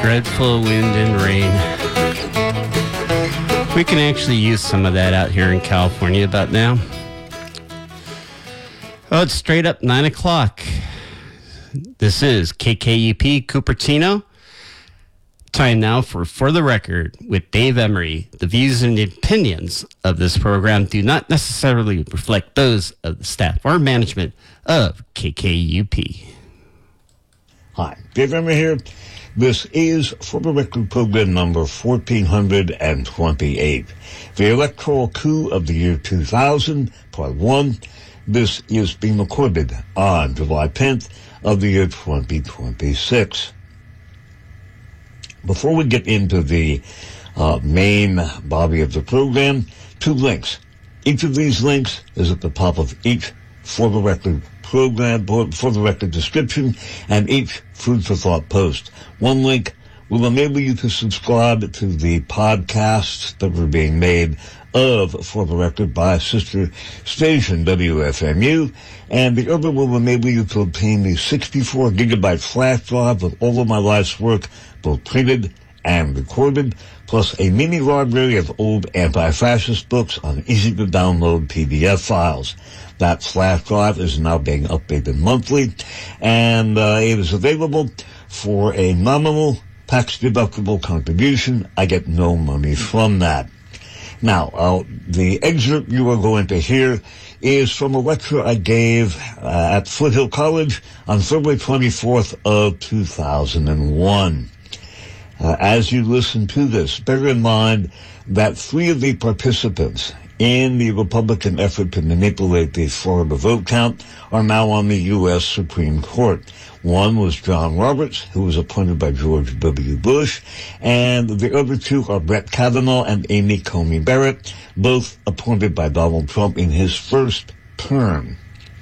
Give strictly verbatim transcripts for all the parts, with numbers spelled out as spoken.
Dreadful wind and rain. We can actually use some of that out here in California about now. Oh, it's straight up nine o'clock. This is K K U P Cupertino. Time now for For the Record with Dave Emery. The views and opinions of this program do not necessarily reflect those of the staff or management of K K U P. Hi, Dave Emery here. This is For the Record program number fourteen twenty-eight. The electoral coup of the year two thousand, part one. This is being recorded on July tenth of the year twenty twenty-six. Before we get into the uh, main body of the program, two links. Each of these links is at the top of each For the Record program, For the Record description, and each Food for Thought post. One link will enable you to subscribe to the podcasts that were being made of For the Record by sister station W F M U, and the other will enable you to obtain the sixty-four gigabyte flash drive with all of my life's work, both printed and recorded, plus a mini library of old anti-fascist books on easy-to-download P D F files. That flash drive is now being updated monthly, and uh, it is available for a nominal tax-deductible contribution. I get no money from that. Now, uh, the excerpt you are going to hear is from a lecture I gave uh, at Foothill College on February twenty-fourth of two thousand one. Uh, as you listen to this, bear in mind that three of the participants in the Republican effort to manipulate the Florida vote count are now on the U S Supreme Court. One was John Roberts, who was appointed by George W. Bush, and the other two are Brett Kavanaugh and Amy Coney Barrett, both appointed by Donald Trump in his first term.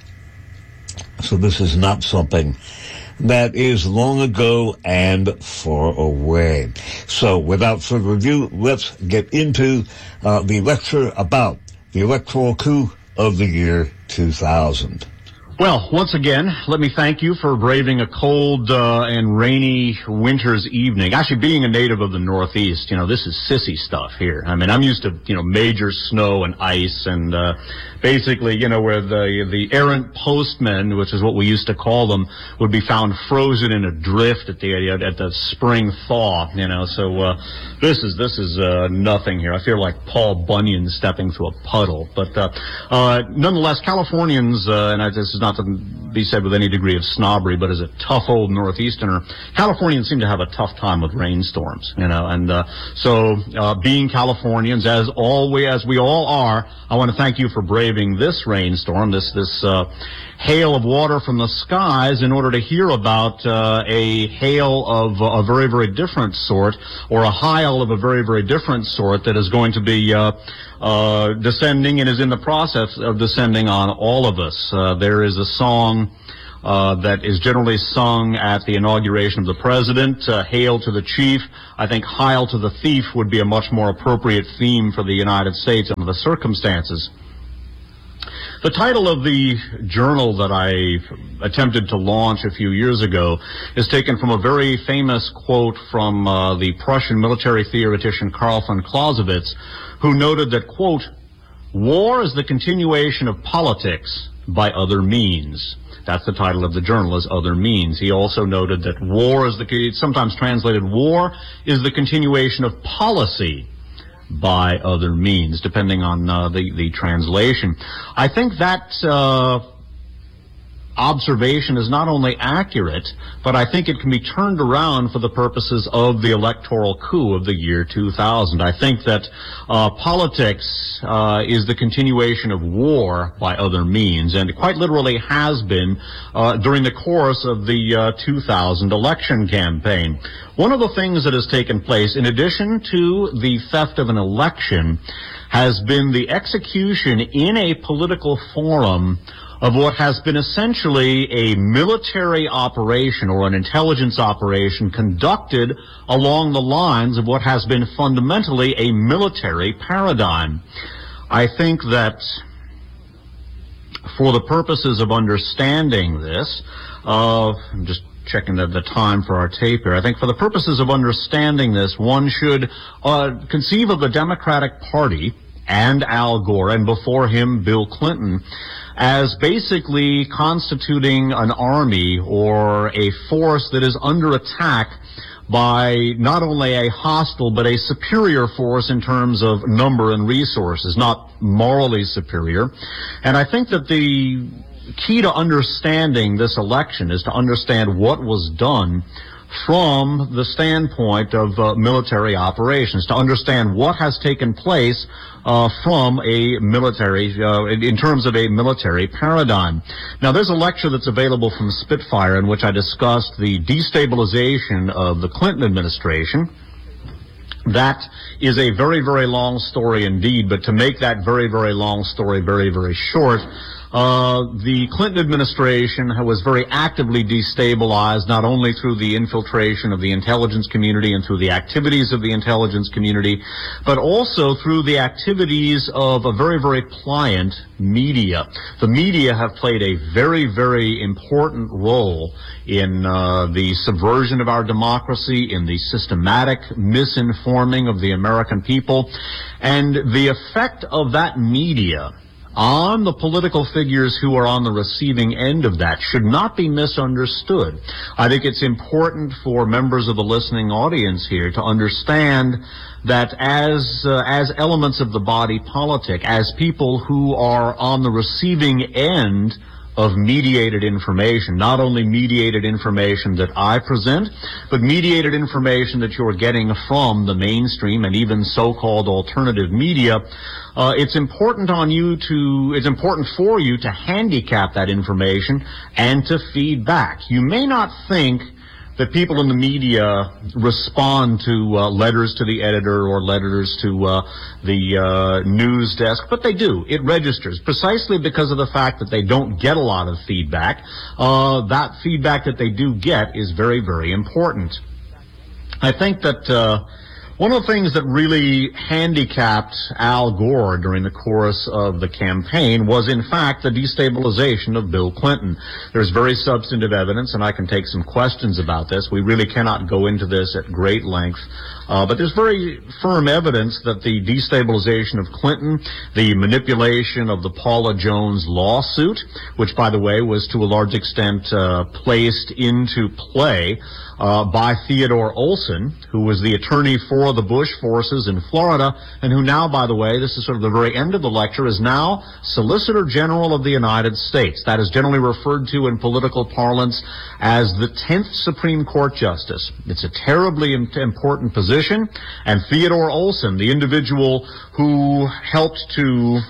So this is not something that is long ago and far away. So without further ado, let's get into uh, the lecture about the electoral coup of the year two thousand. Well, once again, let me thank you for braving a cold uh, and rainy winter's evening. Actually, being a native of the Northeast, you know, this is sissy stuff here. I mean, I'm used to, you know, major snow and ice and uh, basically, you know, where the the errant postmen, which is what we used to call them, would be found frozen in a drift at the at the spring thaw. You know, so uh, this is this is uh, nothing here. I feel like Paul Bunyan stepping through a puddle. But uh, uh, nonetheless, Californians, uh, and I, this is not to be said with any degree of snobbery, but as a tough old Northeasterner, Californians seem to have a tough time with rainstorms, you know, and uh, so uh, being Californians, as always, as we all are, I want to thank you for braving this rainstorm, this this uh, hail of water from the skies, in order to hear about uh, a hail of a very, very different sort, or a hail of a very, very different sort that is going to be uh, uh, descending and is in the process of descending on all of us. Uh, there is a song uh, that is generally sung at the inauguration of the president, uh, Hail to the Chief. I think Hail to the Thief would be a much more appropriate theme for the United States under the circumstances. The title of the journal that I attempted to launch a few years ago is taken from a very famous quote from uh, the Prussian military theoretician Karl von Clausewitz, who noted that, quote, "War is the continuation of politics by other means." That's the title of the journal, is Other Means. He also noted that war is the, it's sometimes translated, war is the continuation of policy by other means, depending on uh, the, the translation. I think that uh, observation is not only accurate, but I think it can be turned around for the purposes of the electoral coup of the year two thousand. I think that uh, politics uh, is the continuation of war by other means, and it quite literally has been uh, during the course of the uh, two thousand election campaign. One of the things that has taken place, in addition to the theft of an election, has been the execution in a political forum of what has been essentially a military operation or an intelligence operation conducted along the lines of what has been fundamentally a military paradigm. I think that for the purposes of understanding this, uh, I'm just checking the, the time for our tape here. I think for the purposes of understanding this, one should uh, conceive of the Democratic Party and Al Gore, and before him, Bill Clinton, as basically constituting an army or a force that is under attack by not only a hostile but a superior force in terms of number and resources, not morally superior. And I think that the key to understanding this election is to understand what was done from the standpoint of uh, military operations, to understand what has taken place uh, from a military, uh, in, in terms of a military paradigm. Now, there's a lecture that's available from Spitfire in which I discussed the destabilization of the Clinton administration. That is a very, very long story indeed, but to make that very, very long story very, very short, Uh, the Clinton administration was very actively destabilized, not only through the infiltration of the intelligence community and through the activities of the intelligence community, but also through the activities of a very, very pliant media. The media have played a very, very important role in uh, the subversion of our democracy, in the systematic misinforming of the American people, and the effect of that media on the political figures who are on the receiving end of that should not be misunderstood. I think it's important for members of the listening audience here to understand that as uh, as elements of the body politic, as people who are on the receiving end of mediated information, not only mediated information that I present, but mediated information that you're getting from the mainstream and even so-called alternative media, uh, it's important on you to, it's important for you to handicap that information and to feed back. You may not think that people in the media respond to uh, letters to the editor or letters to uh, the uh, news desk, but they do. It registers precisely because of the fact that they don't get a lot of feedback. Uh, that feedback that they do get is very, very important. I think that uh, one of the things that really handicapped Al Gore during the course of the campaign was, in fact, the destabilization of Bill Clinton. There's very substantive evidence, and I can take some questions about this. We really cannot go into this at great length. Uh, but there's very firm evidence that the destabilization of Clinton, the manipulation of the Paula Jones lawsuit, which, by the way, was to a large extent uh, placed into play uh, by Theodore Olson, who was the attorney for the Bush forces in Florida, and who now, by the way, this is sort of the very end of the lecture, is now Solicitor General of the United States. That is generally referred to in political parlance as the tenth Supreme Court Justice. It's a terribly important position. And Theodore Olson, the individual who helped to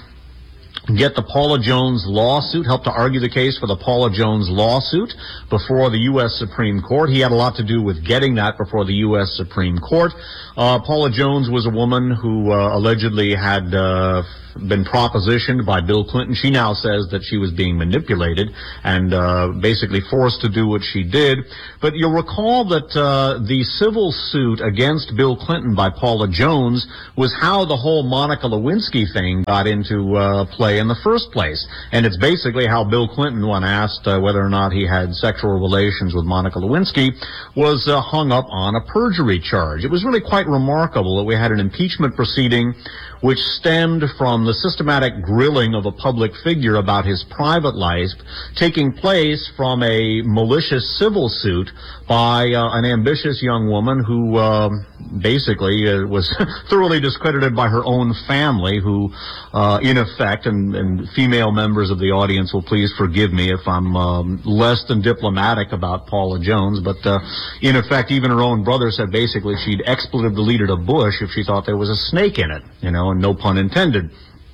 get the Paula Jones lawsuit, helped to argue the case for the Paula Jones lawsuit before the U S Supreme Court. He had a lot to do with getting that before the U S Supreme Court. Uh, Paula Jones was a woman who uh, allegedly had uh, been propositioned by Bill Clinton. She now says that she was being manipulated and uh, basically forced to do what she did. But you'll recall that uh, the civil suit against Bill Clinton by Paula Jones was how the whole Monica Lewinsky thing got into uh, play in the first place. And it's basically how Bill Clinton, when asked uh, whether or not he had sexual relations with Monica Lewinsky, was uh, hung up on a perjury charge. It was really quite remarkable that we had an impeachment proceeding which stemmed from the systematic grilling of a public figure about his private life taking place from a malicious civil suit by uh, an ambitious young woman who uh, basically uh, was thoroughly discredited by her own family, who uh, in effect, and, and female members of the audience will please forgive me if I'm um, less than diplomatic about Paula Jones, but uh, in effect even her own brother said basically she'd expletive deleted a bush if she thought there was a snake in it, you know, and no pun intended.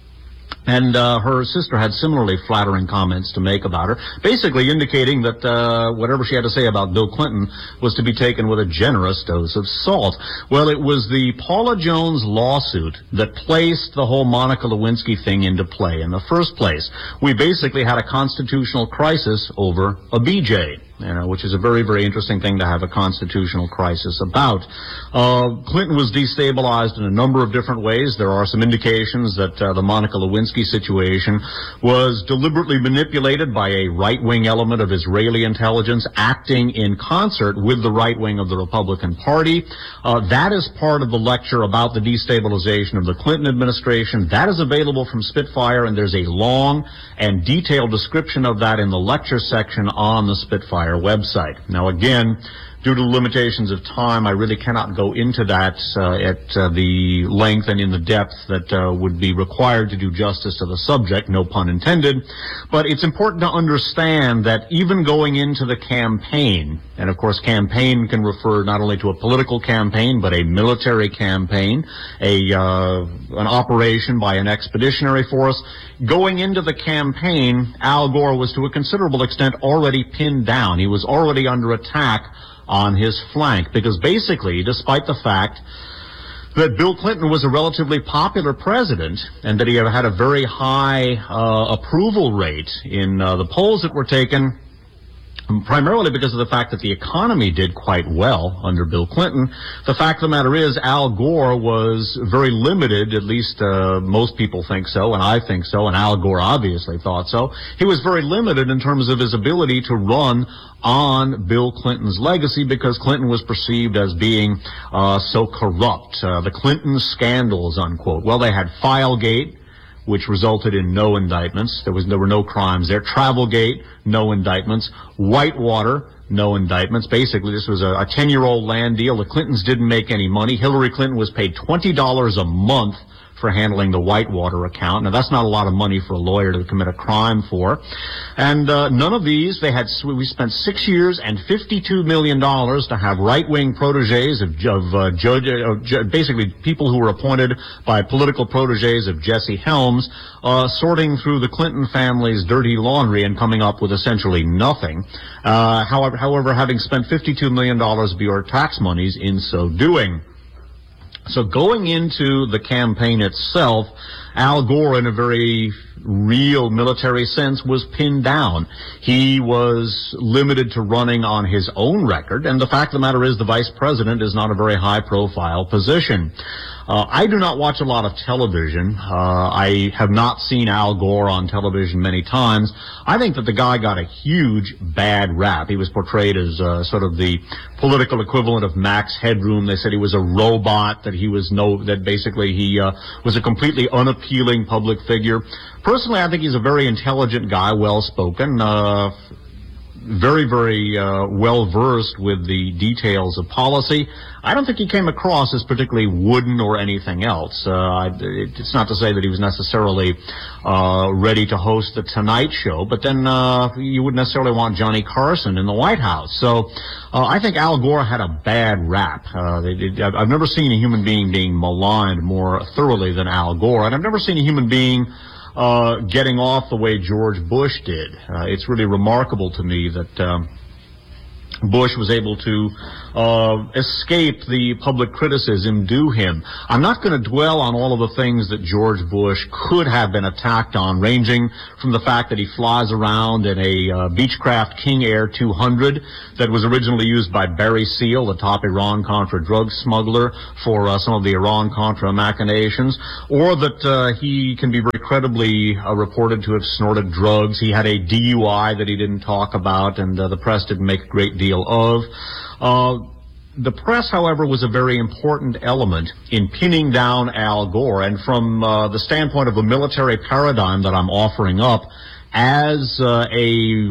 And uh, her sister had similarly flattering comments to make about her, basically indicating that uh, whatever she had to say about Bill Clinton was to be taken with a generous dose of salt. Well, it was the Paula Jones lawsuit that placed the whole Monica Lewinsky thing into play in the first place. We basically had a constitutional crisis over a B J. you know, which is a very, very interesting thing to have a constitutional crisis about. Uh, Clinton was destabilized in a number of different ways. There are some indications that uh, the Monica Lewinsky situation was deliberately manipulated by a right-wing element of Israeli intelligence acting in concert with the right wing of the Republican Party. Uh, that is part of the lecture about the destabilization of the Clinton administration. That is available from Spitfire, and there's a long and detailed description of that in the lecture section on the Spitfire website. Now, again, due to the limitations of time, I really cannot go into that uh, at uh, the length and in the depth that uh, would be required to do justice to the subject, no pun intended. But it's important to understand that even going into the campaign, and of course campaign can refer not only to a political campaign, but a military campaign, a uh, an operation by an expeditionary force, going into the campaign, Al Gore was to a considerable extent already pinned down. He was already under attack on his flank, because basically, despite the fact that Bill Clinton was a relatively popular president and that he had a very high uh, approval rate in uh, the polls that were taken, primarily because of the fact that the economy did quite well under Bill Clinton. The fact of the matter is, Al Gore was very limited, at least uh, most people think so, and I think so, and Al Gore obviously thought so. He was very limited in terms of his ability to run on Bill Clinton's legacy, because Clinton was perceived as being uh, so corrupt. Uh, the Clinton scandals, unquote. Well, they had Filegate, which resulted in no indictments. There was there were no crimes there. Travelgate, no indictments. Whitewater, no indictments. Basically, this was a ten-year-old land deal. The Clintons didn't make any money. Hillary Clinton was paid twenty dollars a month for handling the Whitewater account. Now, that's not a lot of money for a lawyer to commit a crime for. And uh, none of these, they had, we spent six years and fifty-two million dollars to have right-wing proteges of, of uh, judge, uh, basically people who were appointed by political proteges of Jesse Helms, uh, sorting through the Clinton family's dirty laundry and coming up with essentially nothing. Uh, however, however, having spent fifty-two million dollars of your tax monies in so doing. So going into the campaign itself, Al Gore, in a very real military sense, was pinned down. He was limited to running on his own record, and the fact of the matter is the vice president is not a very high-profile position. Uh, I do not watch a lot of television. Uh, I have not seen Al Gore on television many times. I think that the guy got a huge bad rap. He was portrayed as uh, sort of the political equivalent of Max Headroom. They said he was a robot, that he was no, that basically he uh, was a completely unappealing public figure. Personally, I think he's a very intelligent guy, well-spoken, uh, very, very uh, well-versed with the details of policy. I don't think he came across as particularly wooden or anything else. Uh, it's not to say that he was necessarily uh, ready to host the Tonight Show, but then uh, you wouldn't necessarily want Johnny Carson in the White House. So uh, I think Al Gore had a bad rap. Uh, they, they, I've never seen a human being being maligned more thoroughly than Al Gore, and I've never seen a human being Uh, getting off the way George Bush did. Uh, it's really remarkable to me that um, Bush was able to uh, escape the public criticism due him. I'm not going to dwell on all of the things that George Bush could have been attacked on, ranging from the fact that he flies around in a uh, Beechcraft King Air two hundred that was originally used by Barry Seal, the top Iran-Contra drug smuggler, for uh, some of the Iran-Contra machinations, or that uh, he can be very credibly uh, reported to have snorted drugs. He had a D U I that he didn't talk about, and uh, the press didn't make a great deal of. Uh, the press, however, was a very important element in pinning down Al Gore, and from uh, the standpoint of a military paradigm that I'm offering up as uh, a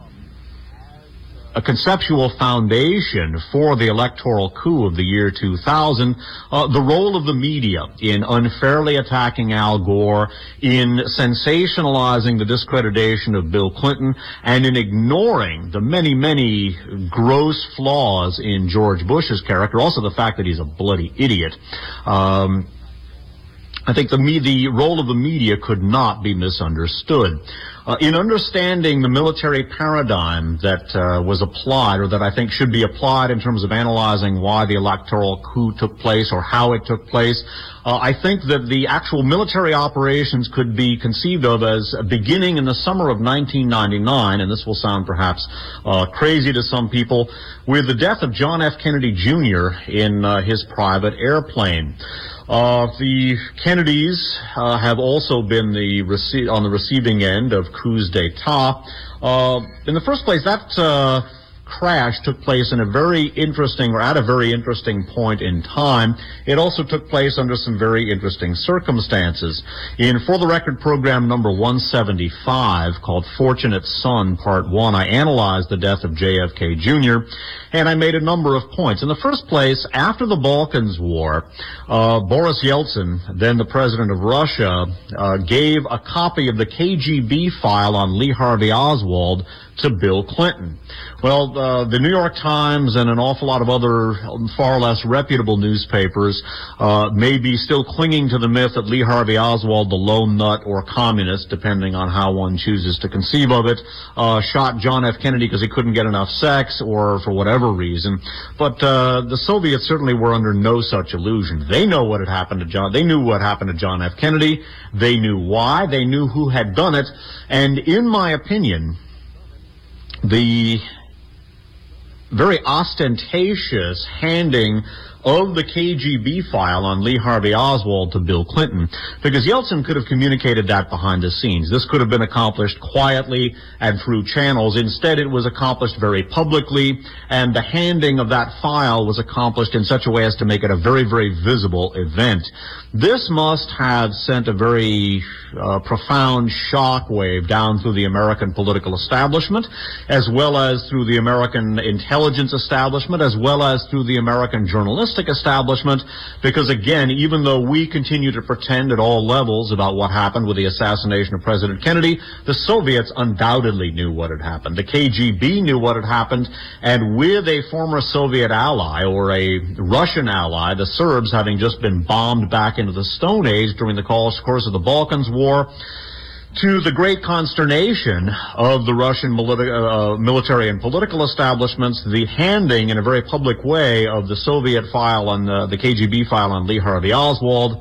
a conceptual foundation for the electoral coup of the year two thousand, uh, the role of the media in unfairly attacking Al Gore, in sensationalizing the discreditation of Bill Clinton, and in ignoring the many, many gross flaws in George Bush's character, also the fact that he's a bloody idiot. Um, I think the, me, the role of the media could not be misunderstood. Uh, in understanding the military paradigm that uh, was applied, or that I think should be applied in terms of analyzing why the electoral coup took place or how it took place, uh, I think that the actual military operations could be conceived of as beginning in the summer of nineteen ninety-nine, and this will sound perhaps uh, crazy to some people, with the death of John F. Kennedy Junior in uh, his private airplane. Uh, the Kennedys uh, have also been the rece- on the receiving end of coups d'etat. Uh, in the first place, that uh, crash took place in a very interesting, or at a very interesting point in time. It also took place under some very interesting circumstances. In For the Record program number one seventy-five, called Fortunate Son, Part one, I analyzed the death of J F K Junior, and I made a number of points. In the first place, after the Balkans War, uh, Boris Yeltsin, then the president of Russia, uh, gave a copy of the K G B file on Lee Harvey Oswald to Bill Clinton. Well, uh, the New York Times and an awful lot of other far less reputable newspapers uh, may be still clinging to the myth that Lee Harvey Oswald, the lone nut or communist, depending on how one chooses to conceive of it, uh, shot John F. Kennedy because he couldn't get enough sex or for whatever reason. But uh, the Soviets certainly were under no such illusion. They know what had happened to John. They knew what happened to John F. Kennedy. They knew why. They knew who had done it. And in my opinion, the very ostentatious handing of the K G B file on Lee Harvey Oswald to Bill Clinton, because Yeltsin could have communicated that behind the scenes. This could have been accomplished quietly and through channels. Instead, it was accomplished very publicly, and the handing of that file was accomplished in such a way as to make it a very, very visible event. This must have sent a very uh, profound shockwave down through the American political establishment, as well as through the American intelligence establishment, as well as through the American journalistic establishment, because again, even though we continue to pretend at all levels about what happened with the assassination of President Kennedy, the Soviets undoubtedly knew what had happened. The K G B knew what had happened, and with a former Soviet ally or a Russian ally, the Serbs having just been bombed back into the Stone Age during the course of the Balkans War, to the great consternation of the Russian uh, military and political establishments, the handing in a very public way of the Soviet file on uh, the K G B file on Lee Harvey Oswald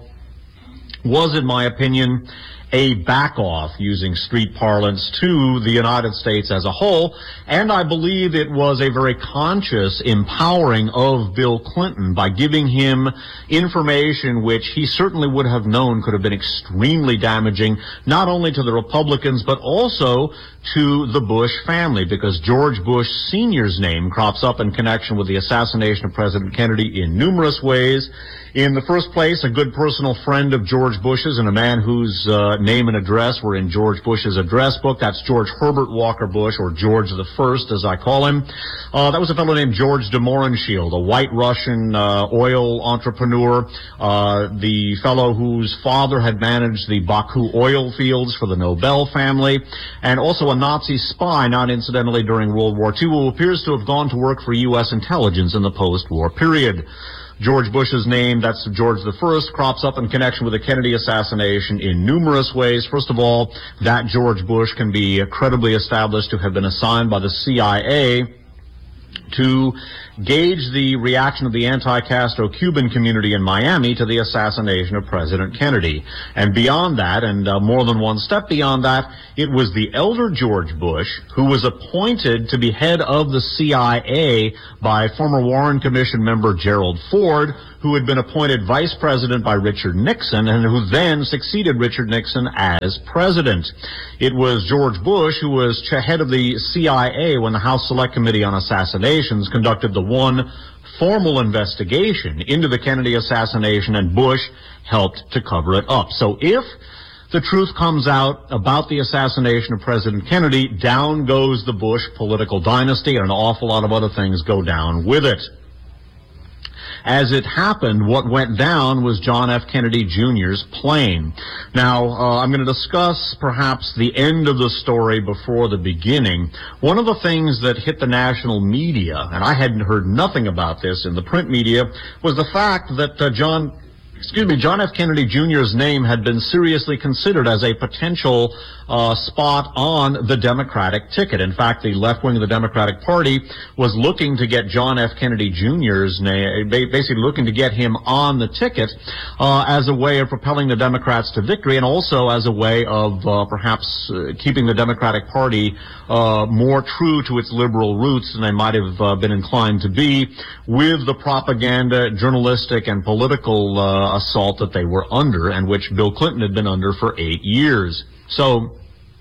was, in my opinion, a back-off, using street parlance, to the United States as a whole, and I believe it was a very conscious empowering of Bill Clinton by giving him information which he certainly would have known could have been extremely damaging, not only to the Republicans, but also to the Bush family, because George Bush Senior's name crops up in connection with the assassination of President Kennedy in numerous ways. In the first place, a good personal friend of George Bush's and a man whose uh, name and address were in George Bush's address book. That's George Herbert Walker Bush, or George the First, as I call him. Uh, that was a fellow named George de Mohrenschildt, a white Russian uh, oil entrepreneur, uh, the fellow whose father had managed the Baku oil fields for the Nobel family, and also a Nazi spy, not incidentally during World War Two, who appears to have gone to work for U S intelligence in the post-war period. George Bush's name, that's George the First, crops up in connection with the Kennedy assassination in numerous ways. First of all, that George Bush can be credibly established to have been assigned by the C I A to gauge the reaction of the anti-Castro Cuban community in Miami to the assassination of President Kennedy. And beyond that, and uh, more than one step beyond that, it was the elder George Bush who was appointed to be head of the C I A by former Warren Commission member Gerald Ford, who had been appointed vice president by Richard Nixon and who then succeeded Richard Nixon as president. It was George Bush who was head of the C I A when the House Select Committee on Assassinations conducted the one formal investigation into the Kennedy assassination, and Bush helped to cover it up. So if the truth comes out about the assassination of President Kennedy, down goes the Bush political dynasty, and an awful lot of other things go down with it. As it happened, what went down was John F. Kennedy Junior's plane. Now, uh, I'm going to discuss perhaps the end of the story before the beginning. One of the things that hit the national media, and I hadn't heard nothing about this in the print media, was the fact that uh, John excuse me, John F. Kennedy Junior's name had been seriously considered as a potential uh, spot on the Democratic ticket. In fact, the left wing of the Democratic Party was looking to get John F. Kennedy Junior's name, basically looking to get him on the ticket uh, as a way of propelling the Democrats to victory, and also as a way of uh, perhaps uh, keeping the Democratic Party uh, more true to its liberal roots than they might have uh, been inclined to be with the propaganda, journalistic, and political uh, assault that they were under, and which Bill Clinton had been under for eight years. So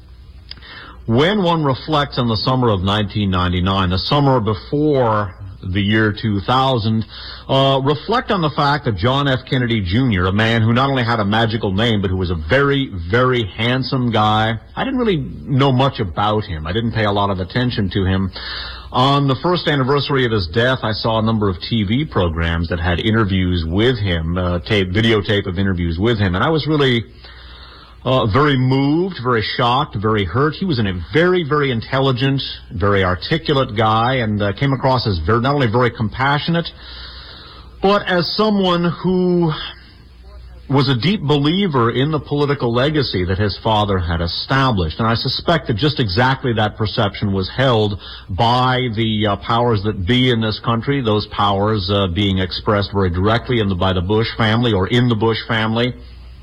when one reflects on the summer of nineteen ninety-nine, the summer before the year two thousand, uh, reflect on the fact that John F. Kennedy Junior, a man who not only had a magical name, but who was a very, very handsome guy. I didn't really know much about him. I didn't pay a lot of attention to him. On the first anniversary of his death, I saw a number of T V programs that had interviews with him, uh, tape, videotape of interviews with him, and I was really Uh, very moved, very shocked, very hurt. He was a very, very intelligent, very articulate guy, and uh, came across as very, not only very compassionate, but as someone who was a deep believer in the political legacy that his father had established. And I suspect that just exactly that perception was held by the uh, powers that be in this country, those powers uh, being expressed very directly in the, by the Bush family or in the Bush family.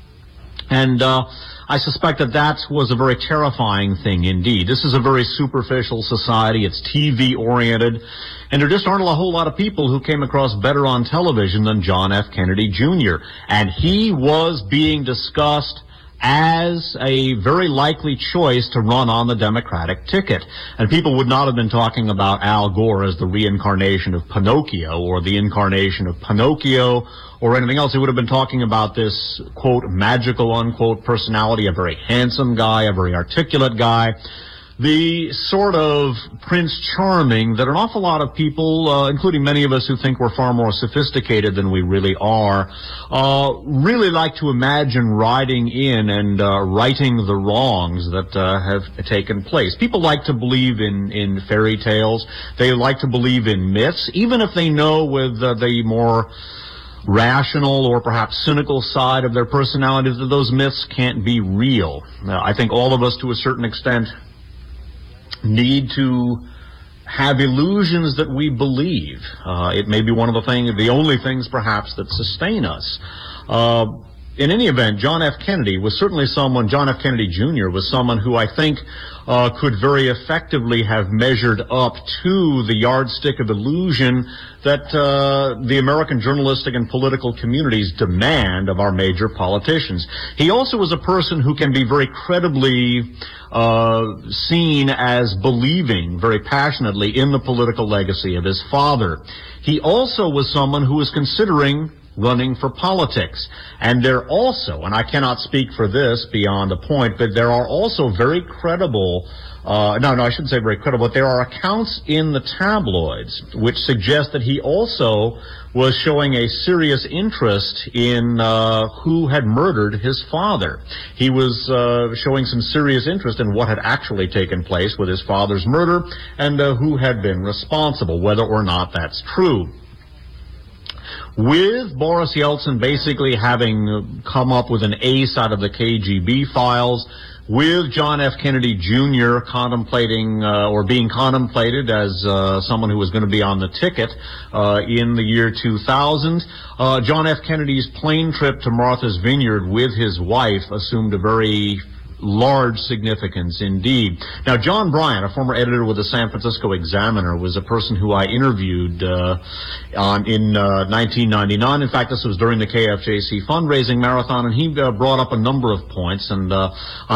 And uh, I suspect that that was a very terrifying thing indeed. This is a very superficial society. It's T V-oriented. And there just aren't a whole lot of people who came across better on television than John F. Kennedy Junior And he was being discussed as a very likely choice to run on the Democratic ticket. And people would not have been talking about Al Gore as the reincarnation of Pinocchio or the incarnation of Pinocchio or anything else. They would have been talking about this, quote, magical, unquote, personality, a very handsome guy, a very articulate guy, the sort of Prince Charming that an awful lot of people, uh, including many of us who think we're far more sophisticated than we really are, uh, really like to imagine riding in and uh, righting the wrongs that uh, have taken place. People like to believe in, in fairy tales. They like to believe in myths, even if they know with uh, the more rational or perhaps cynical side of their personalities that those myths can't be real. Uh, I think all of us, to a certain extent, need to have illusions that we believe. Uh, it may be one of the things, the only things perhaps that sustain us. Uh, in any event, John F. Kennedy was certainly someone, John F. Kennedy Junior was someone who I think uh, could very effectively have measured up to the yardstick of illusion that uh, the American journalistic and political communities demand of our major politicians. He also was a person who can be very credibly uh, seen as believing very passionately in the political legacy of his father. He also was someone who was considering running for politics. And there also, and I cannot speak for this beyond a point, but there are also very credible, uh, no, no, I shouldn't say very credible, but there are accounts in the tabloids which suggest that he also was showing a serious interest in uh, who had murdered his father. He was uh, showing some serious interest in what had actually taken place with his father's murder and uh, who had been responsible, whether or not that's true. With Boris Yeltsin basically having come up with an ace out of the K G B files, with John F. Kennedy Junior contemplating uh, or being contemplated as uh, someone who was going to be on the ticket uh, in the year two thousand, uh, John F. Kennedy's plane trip to Martha's Vineyard with his wife assumed a very large significance indeed. Now, John Bryant, a former editor with the San Francisco Examiner, was a person who I interviewed uh, on, in uh, nineteen ninety-nine. In fact, this was during the K F J C fundraising marathon, and he uh, brought up a number of points, and uh,